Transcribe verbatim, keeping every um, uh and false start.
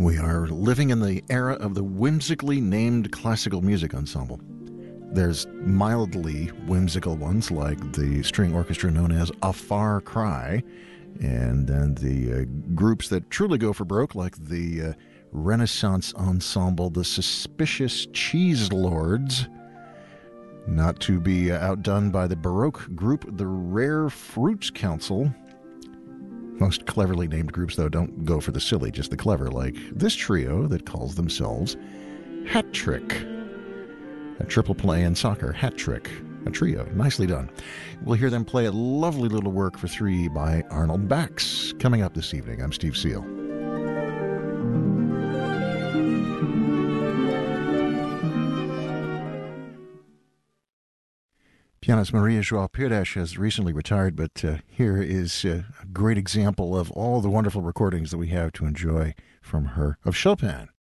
We are living in the era of the whimsically named classical music ensemble. There's mildly whimsical ones like the string orchestra known as A Far Cry, and then the uh, groups that truly go for broke like the uh, Renaissance ensemble, the Suspicious Cheese Lords, not to be uh, outdone by the Baroque group, the Rare Fruits Council. Most cleverly named groups, though, don't go for the silly, just the clever, like this trio that calls themselves Hat Trick. A triple play in soccer, Hat Trick. A trio. Nicely done. We'll hear them play a lovely little work for three by Arnold Bax. Coming up this evening, I'm Steve Seal. Pianist Maria João Pires has recently retired, but uh, here is uh, a great example of all the wonderful recordings that we have to enjoy from her of Chopin.